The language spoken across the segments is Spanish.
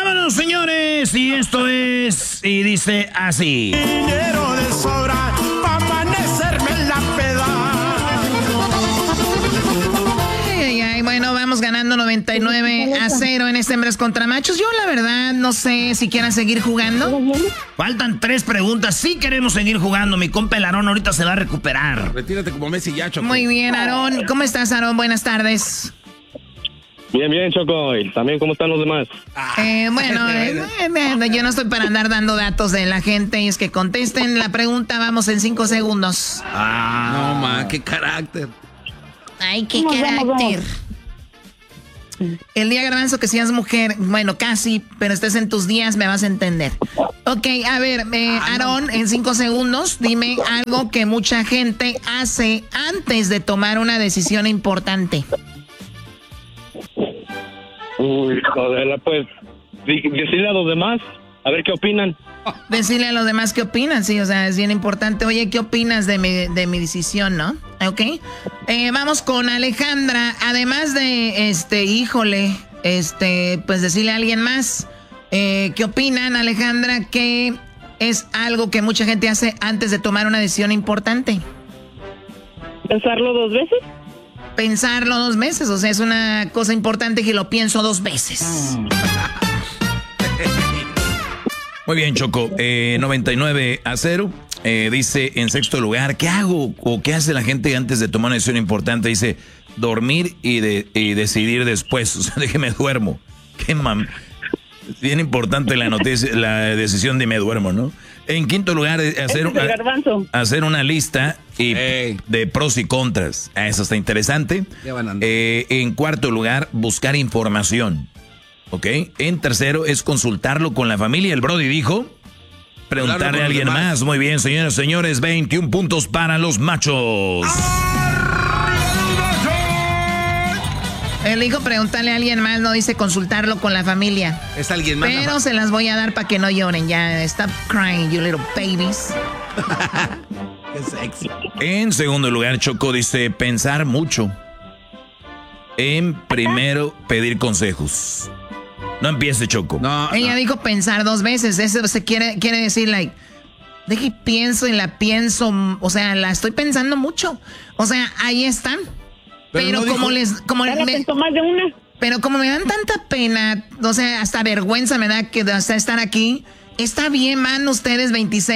Vámonos, señores. Y esto es... Y dice así. Dinero de sobra para amanecerme en la peda. Bueno, vamos ganando 99-0 en este Hembras contra Machos. Yo, la verdad, no sé si quieran seguir jugando. Faltan 3 preguntas. Sí queremos seguir jugando. Mi compa el Aarón ahorita se va a recuperar. Retírate como Messi ya, Choco. Muy bien, Aarón. ¿Cómo estás, Aarón? Buenas tardes. Bien, Choco. Y también, ¿cómo están los demás? Yo no estoy para andar dando datos de la gente. Y es que contesten la pregunta. Vamos en 5 segundos. No, ma, qué carácter. Ay, qué carácter. El día, Garbanzo, que seas mujer, bueno, casi, pero estés en tus días, me vas a entender. Ok, a ver, Aarón, en 5 segundos, dime algo que mucha gente hace antes de tomar una decisión importante. Uy, joder, pues, decirle a los demás, a ver qué opinan. Decirle a los demás qué opinan, sí, o sea, es bien importante. Oye, ¿qué opinas de mi decisión, no? Ok. Vamos con Alejandra. Además de, pues decirle a alguien más. ¿Qué opinan, Alejandra? ¿Qué es algo que mucha gente hace antes de tomar una decisión importante? ¿Pensarlo 2 veces? Pensarlo 2 veces, o sea, es una cosa importante que lo pienso 2 veces. Muy bien, Choco. 99-0. Dice en sexto lugar, ¿qué hago o qué hace la gente antes de tomar una decisión importante? Dice, dormir y decidir después. O sea, de que me duermo. Qué es bien importante la decisión de me duermo, ¿no? En quinto lugar, hacer una lista de pros y contras. Eso está interesante. En cuarto lugar, buscar información. ¿Ok? En tercero es consultarlo con la familia. El Brody dijo, preguntarle a alguien más. Muy bien, señoras y señores, 21 puntos para los machos. Él dijo preguntarle a alguien más, no dice consultarlo con la familia. Es alguien más. Pero se las voy a dar para que no lloren. Ya, stop crying, you little babies. Qué sexy. En segundo lugar, Choco dice pensar mucho. En primero, pedir consejos. No empiece, Choco. Ella dijo pensar 2 veces. Eso se quiere decir, like, de que pienso y la pienso. O sea, la estoy pensando mucho. O sea, ahí están. Pero no como pensó más de una. Pero como me dan tanta pena, o sea, hasta vergüenza me da que hasta estar aquí. Está bien, man, ustedes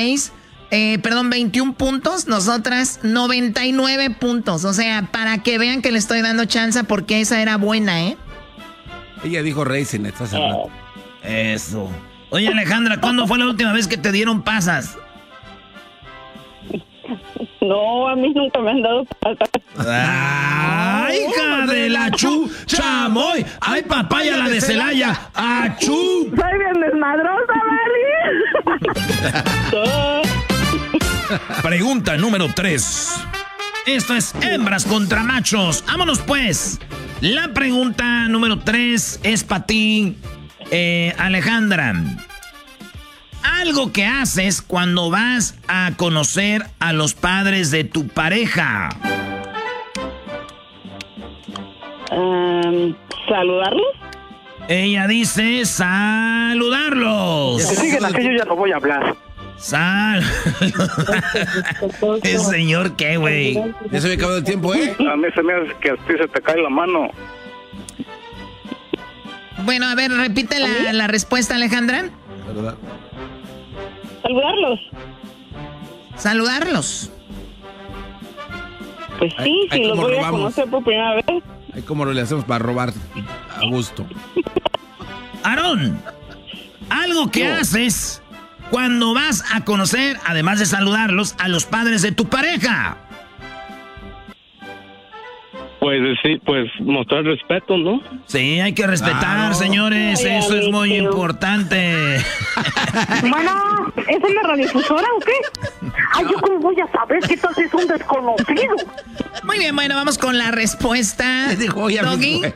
21 puntos, nosotras 99 puntos. O sea, para que vean que le estoy dando chance porque esa era buena, ¿eh? Ella dijo racing, estás hablando. Eso. Oye, Alejandra, ¿cuándo fue la última vez que te dieron pasas? No, a mí nunca me han dado pasas. ¡Ay, hija de la chamoy! ¡Ay, papaya la de Celaya! ¡Achú! Soy bien desmadrosa, ¿vale? Pregunta número 3. Esto es hembras contra machos. ¡Vámonos, pues! La pregunta número 3 es para ti, Alejandra. Algo que haces cuando vas a conocer a los padres de tu pareja. ¿Saludarlos? Ella dice saludarlos. Si siguen así, yo ya no voy a hablar. ¿El señor qué, güey? Ya se había acabado el tiempo, ¿eh? A mí se me hace que a ti se te cae la mano. Bueno, a ver, repite la respuesta, Alejandra. ¿Verdad? Saludarlos. Pues sí, si los voy a conocer por primera vez. Ay, ¿cómo le hacemos para robar a gusto? Aarón, algo que haces cuando vas a conocer, además de saludarlos, a los padres de tu pareja. Pues sí, pues mostrar respeto, ¿no? Sí, hay que respetar, señores. Ay, eso es muy importante. Bueno, ¿es una radiodifusora o qué? Ay, ¿yo cómo voy a saber que tú es un desconocido? Muy bien, bueno, vamos con la respuesta. Dijo, ya Doggy. No,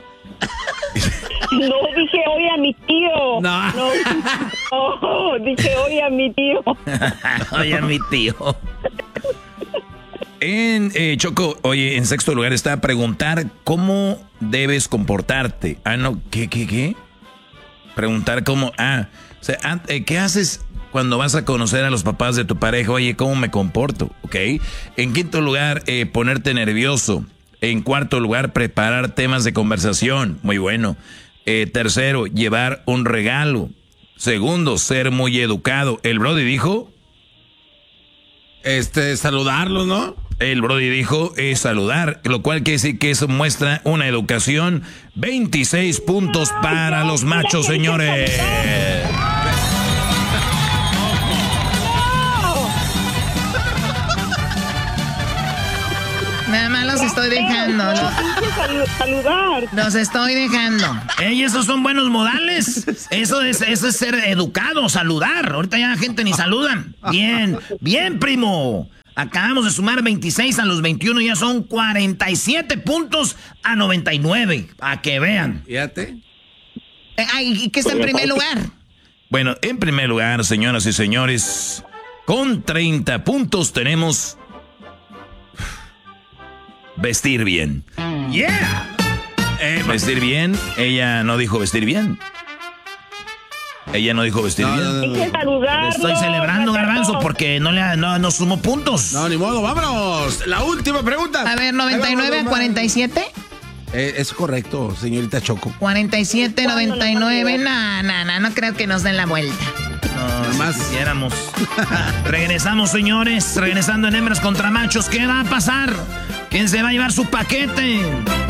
dije oye a mi tío. No. Dije oye a mi tío. Oye, a mi tío. En Choco, oye, en sexto lugar está preguntar cómo debes comportarte. Ah, no, ¿qué? Preguntar cómo, ¿qué haces cuando vas a conocer a los papás de tu pareja? Oye, ¿cómo me comporto? ¿Ok? En quinto lugar, ponerte nervioso. En cuarto lugar, preparar temas de conversación. Muy bueno. Tercero, llevar un regalo. Segundo, ser muy educado. El Brody dijo... saludarlos, ¿no? El Brody dijo saludar, lo cual quiere decir que eso muestra una educación. 26 puntos para los machos, señores. Nada más los estoy dejando. Saludar. Los estoy dejando. ¡Ey, esos son buenos modales! Eso es ser educado, saludar. Ahorita ya la gente ni saludan. Bien, bien, primo. Acabamos de sumar 26 a los 21, ya son 47 puntos a 99. A que vean. Fíjate. ¿Y qué está en primer lugar? Bueno, en primer lugar, señoras y señores, con 30 puntos tenemos... vestir bien. ¡Yeah! Vestir bien. Ella no dijo vestir bien. Ella no dijo vestir bien. Hay que saludarlo. Estoy celebrando, Garbanzo, porque no sumo puntos. No, ni modo, vámonos. La última pregunta. A ver, 99 a 47. Es correcto, señorita Choco. 47, 99. No creo que nos den la vuelta. No, más quisiéramos. Regresamos, señores. Regresando en Hembras contra Machos. ¿Qué va a pasar? ¿Quién se va a llevar su paquete?